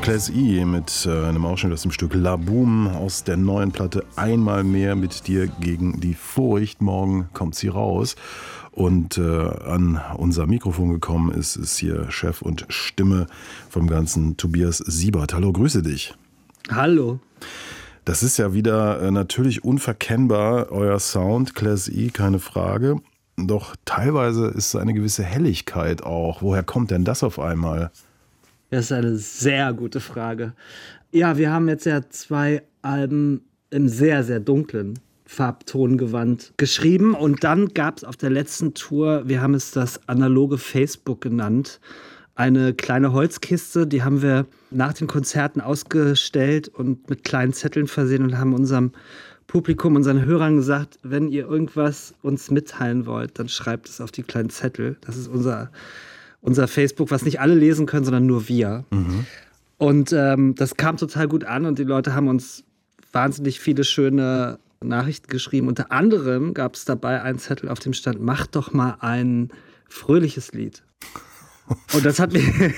Class E mit einem Ausschnitt aus dem Stück La Boom aus der neuen Platte Einmal mehr mit dir gegen die Furcht. Morgen kommt sie raus. Und an unser Mikrofon gekommen ist hier Chef und Stimme vom Ganzen, Tobias Siebert. Hallo, grüße dich. Hallo. Das ist ja wieder natürlich unverkennbar, euer Sound, Class E, keine Frage. Doch teilweise ist eine gewisse Helligkeit auch. Woher kommt denn das auf einmal? Das ist eine sehr gute Frage. Ja, wir haben jetzt ja 2 Alben im sehr, sehr dunklen Farbtongewand geschrieben. Und dann gab es auf der letzten Tour, wir haben es das analoge Facebook genannt, eine kleine Holzkiste, die haben wir nach den Konzerten ausgestellt und mit kleinen Zetteln versehen und haben unserem Publikum, unseren Hörern gesagt, wenn ihr irgendwas uns mitteilen wollt, dann schreibt es auf die kleinen Zettel. Das ist unser Facebook, was nicht alle lesen können, sondern nur wir. Mhm. Und das kam total gut an und die Leute haben uns wahnsinnig viele schöne Nachrichten geschrieben. Unter anderem gab es dabei einen Zettel, auf dem stand, macht doch mal ein fröhliches Lied. Und das hat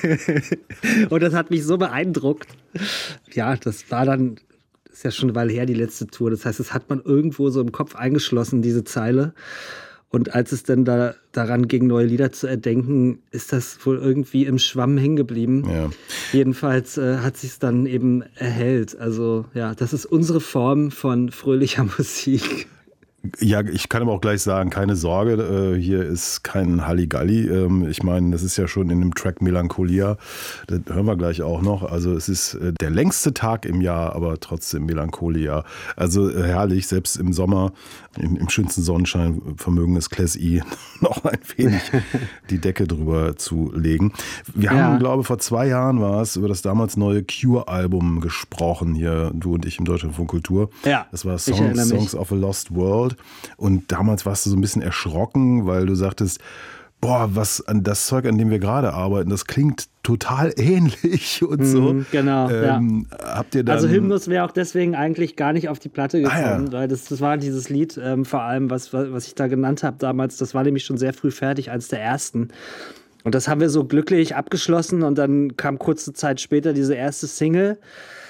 mich so beeindruckt. Ja, das war dann, ist ja schon eine Weile her, die letzte Tour. Das heißt, das hat man irgendwo so im Kopf eingeschlossen, diese Zeile. Und als es dann daran ging, neue Lieder zu erdenken, ist das wohl irgendwie im Schwamm hängen geblieben. Ja. Jedenfalls hat sich es dann eben erhellt. Also ja, das ist unsere Form von fröhlicher Musik. Ja, ich kann aber auch gleich sagen, keine Sorge, hier ist kein Halligalli. Ich meine, das ist ja schon in dem Track Melancholia, das hören wir gleich auch noch. Also es ist der längste Tag im Jahr, aber trotzdem Melancholia. Also herrlich, selbst im Sommer, im schönsten Sonnenschein vermögen es Class E noch ein wenig die Decke drüber zu legen. Wir haben, glaube ich, vor 2 Jahren war es, über das damals neue Cure-Album gesprochen, hier, du und ich im Deutschlandfunk Kultur. Ja, das war Songs of a Lost World. Und damals warst du so ein bisschen erschrocken, weil du sagtest, boah, was an das Zeug, an dem wir gerade arbeiten, das klingt total ähnlich und so. Genau, habt ihr dann, also Hymnus wäre auch deswegen eigentlich gar nicht auf die Platte gekommen, weil das war dieses Lied, vor allem, was ich da genannt habe damals, das war nämlich schon sehr früh fertig, eines der ersten. Und das haben wir so glücklich abgeschlossen und dann kam kurze Zeit später diese erste Single,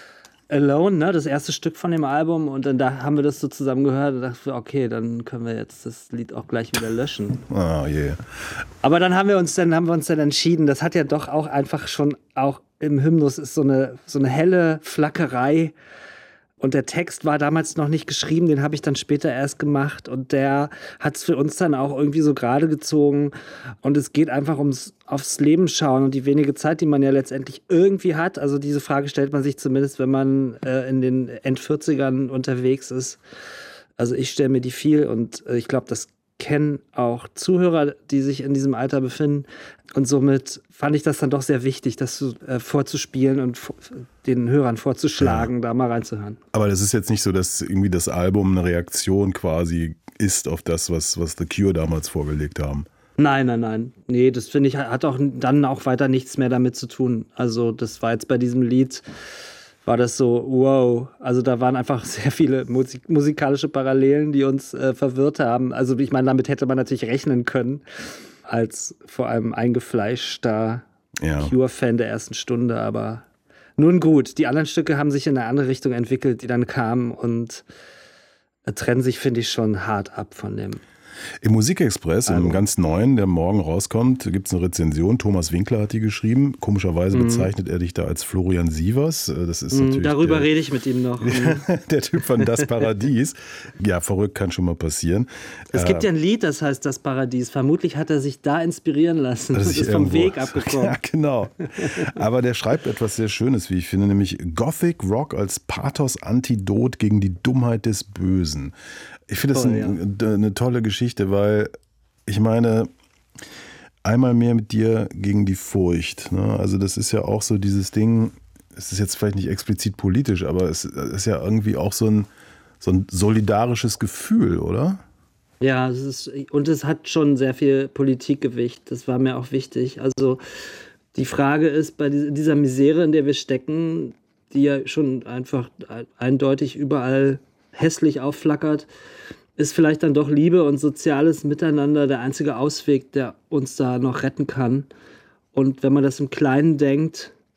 Alone, ne, das erste Stück von dem Album, und dann da haben wir das so zusammen gehört und dachten, okay, dann können wir jetzt das Lied auch gleich wieder löschen. Oh je. Aber dann haben wir uns dann entschieden, das hat ja doch auch einfach schon auch im Hymnus ist so eine helle Flackerei. Und der Text war damals noch nicht geschrieben, den habe ich dann später erst gemacht und der hat es für uns dann auch irgendwie so gerade gezogen. Und es geht einfach aufs Leben schauen und die wenige Zeit, die man ja letztendlich irgendwie hat. Also diese Frage stellt man sich zumindest, wenn man in den End-40ern unterwegs ist. Also ich stelle mir die viel und ich glaube, das kennen auch Zuhörer, die sich in diesem Alter befinden. Und somit fand ich das dann doch sehr wichtig, das vorzuspielen und den Hörern vorzuschlagen, da mal reinzuhören. Aber das ist jetzt nicht so, dass irgendwie das Album eine Reaktion quasi ist auf das, was The Cure damals vorgelegt haben. Nein. Nee, das finde ich, hat auch dann auch weiter nichts mehr damit zu tun. Also das war jetzt bei diesem Lied, war das so, wow. Also da waren einfach sehr viele musikalische Parallelen, die uns verwirrt haben. Also ich meine, damit hätte man natürlich rechnen können, als vor allem eingefleischter Cure-Fan der ersten Stunde. Aber nun gut, die anderen Stücke haben sich in eine andere Richtung entwickelt, die dann kamen und trennen sich, finde ich, schon hart ab von dem. Im Musikexpress, im ganz neuen, der morgen rauskommt, gibt es eine Rezension. Thomas Winkler hat die geschrieben. Komischerweise bezeichnet er dich da als Florian Sievers. Das ist natürlich darüber rede ich mit ihm noch. Der Typ von Das Paradies. Ja, verrückt, kann schon mal passieren. Es gibt ja ein Lied, das heißt Das Paradies. Vermutlich hat er sich da inspirieren lassen. Das ist vom Weg abgekommen. Ja, genau. Aber der schreibt etwas sehr Schönes, wie ich finde, nämlich Gothic Rock als Pathos-Antidot gegen die Dummheit des Bösen. Ich finde das eine tolle Geschichte, weil ich meine, einmal mehr mit dir gegen die Furcht. Ne? Also das ist ja auch so dieses Ding, es ist jetzt vielleicht nicht explizit politisch, aber es ist ja irgendwie auch so ein solidarisches Gefühl, oder? Ja, und es hat schon sehr viel Politikgewicht. Das war mir auch wichtig. Also die Frage ist, bei dieser Misere, in der wir stecken, die ja schon einfach eindeutig überall hässlich aufflackert, ist vielleicht dann doch Liebe und soziales Miteinander der einzige Ausweg, der uns da noch retten kann. Und wenn man das im Kleinen denkt,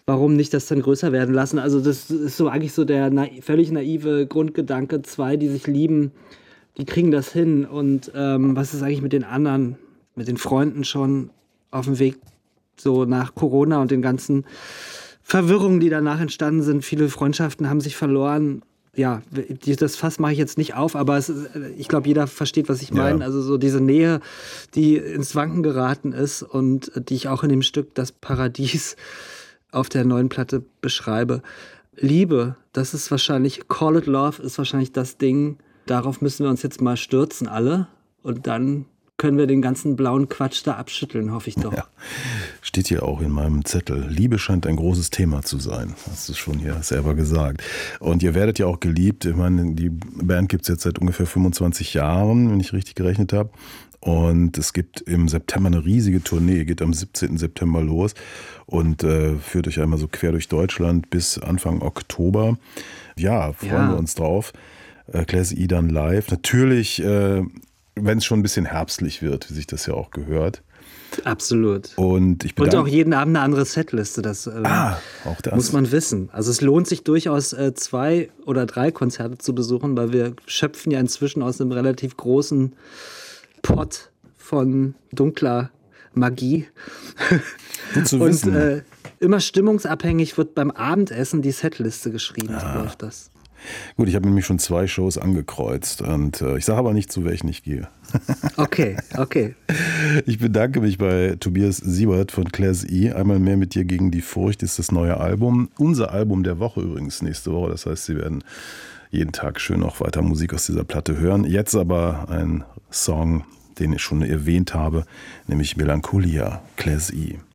warum nicht das dann größer werden lassen? Also das ist so eigentlich so der völlig naive Grundgedanke. Zwei, die sich lieben, die kriegen das hin. Und was ist eigentlich mit den anderen, mit den Freunden schon auf dem Weg so nach Corona und den ganzen Verwirrungen, die danach entstanden sind? Viele Freundschaften haben sich verloren. Ja, das Fass mache ich jetzt nicht auf, aber ich glaube, jeder versteht, was ich meine. Ja. Also so diese Nähe, die ins Wanken geraten ist und die ich auch in dem Stück Das Paradies auf der neuen Platte beschreibe. Liebe, das ist wahrscheinlich, Call It Love ist wahrscheinlich das Ding, darauf müssen wir uns jetzt mal stürzen alle und dann können wir den ganzen blauen Quatsch da abschütteln, hoffe ich doch. Ja, steht hier auch in meinem Zettel. Liebe scheint ein großes Thema zu sein. Hast du schon hier selber gesagt. Und ihr werdet ja auch geliebt. Ich meine, die Band gibt es jetzt seit ungefähr 25 Jahren, wenn ich richtig gerechnet habe. Und es gibt im September eine riesige Tournee, geht am 17. September los und führt euch einmal so quer durch Deutschland bis Anfang Oktober. Ja, freuen wir uns drauf. Class-E dann live. Natürlich, wenn es schon ein bisschen herbstlich wird, wie sich das ja auch gehört. Absolut. Und auch jeden Abend eine andere Setliste, das, auch das muss man wissen. Also es lohnt sich durchaus 2 oder 3 Konzerte zu besuchen, weil wir schöpfen ja inzwischen aus einem relativ großen Pot von dunkler Magie. Gut zu wissen. Und immer stimmungsabhängig wird beim Abendessen die Setliste geschrieben. So läuft das. Gut, ich habe nämlich schon 2 Shows angekreuzt und ich sage aber nicht, zu welchen ich gehe. Okay. Ich bedanke mich bei Tobias Siebert von Class-E. Einmal mehr mit dir gegen die Furcht ist das neue Album. Unser Album der Woche übrigens nächste Woche. Das heißt, Sie werden jeden Tag schön noch weiter Musik aus dieser Platte hören. Jetzt aber ein Song, den ich schon erwähnt habe, nämlich Melancholia, Class-E.